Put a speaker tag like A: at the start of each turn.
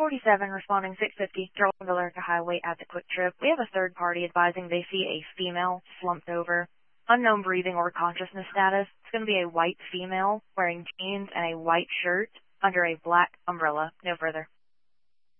A: 47 responding 650, Gerald Villarca Highway at the Quick Trip. We have a third party advising they see a female slumped over. Unknown breathing or consciousness status. It's going to be a white female wearing jeans and a white shirt under a black umbrella. No further.